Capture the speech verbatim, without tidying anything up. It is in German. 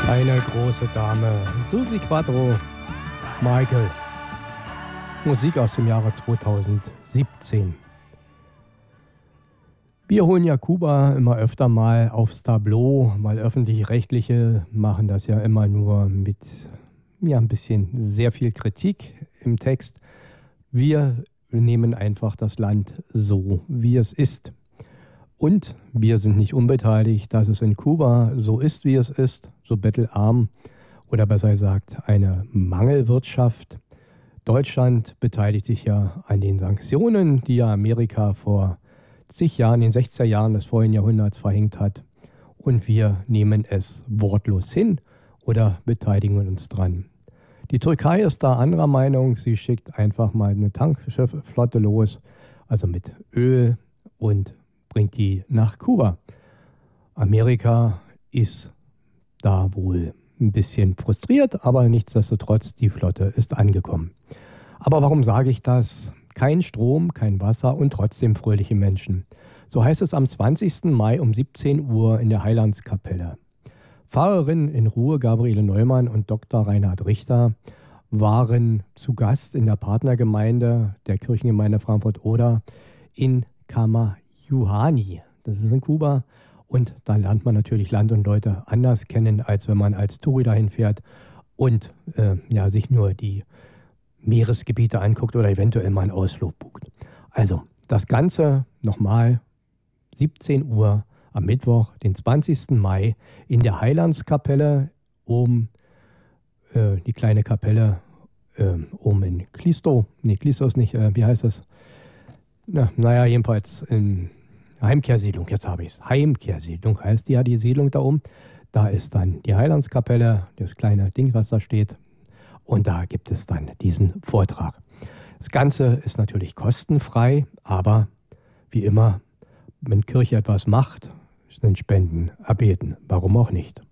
Eine große Dame, Susi Quatro, Michael. Musik aus dem Jahre zweitausendsiebzehn. Wir holen ja Kuba immer öfter mal aufs Tableau, weil öffentlich-rechtliche machen das ja immer nur mit ja, ein bisschen sehr viel Kritik im Text. Wir nehmen einfach das Land so, wie es ist. Und wir sind nicht unbeteiligt, dass es in Kuba so ist, wie es ist, so bettelarm oder besser gesagt eine Mangelwirtschaft. Deutschland beteiligt sich ja an den Sanktionen, die ja Amerika vor zig Jahren, in den sechziger Jahren des vorigen Jahrhunderts verhängt hat. Und wir nehmen es wortlos hin oder beteiligen uns dran. Die Türkei ist da anderer Meinung. Sie schickt einfach mal eine Tankschiffflotte los, also mit Öl, und bringt die nach Kuba. Amerika ist da wohl ein bisschen frustriert, aber nichtsdestotrotz, die Flotte ist angekommen. Aber warum sage ich das? Kein Strom, kein Wasser und trotzdem fröhliche Menschen. So heißt es am zwanzigsten Mai um siebzehn Uhr in der Heilandskapelle. Pfarrerin in Ruhe Gabriele Neumann und Doktor Reinhard Richter waren zu Gast in der Partnergemeinde der Kirchengemeinde Frankfurt-Oder in Kamayuhani. Das ist in Kuba. Und da lernt man natürlich Land und Leute anders kennen, als wenn man als Touri dahin fährt und äh, ja, sich nur die Meeresgebiete anguckt oder eventuell mal einen Ausflug bucht. Also das Ganze nochmal siebzehn Uhr am Mittwoch, den zwanzigsten Mai in der Heilandskapelle, oben äh, die kleine Kapelle äh, oben in Klisto. Nee, Klisto ist nicht, äh, wie heißt das? Na, naja, jedenfalls in Heimkehrsiedlung, jetzt habe ich es. Heimkehrsiedlung heißt ja die Siedlung da oben. Da ist dann die Heilandskapelle, das kleine Ding, was da steht. Und da gibt es dann diesen Vortrag. Das Ganze ist natürlich kostenfrei, aber wie immer, wenn Kirche etwas macht, sind Spenden erbeten. Warum auch nicht?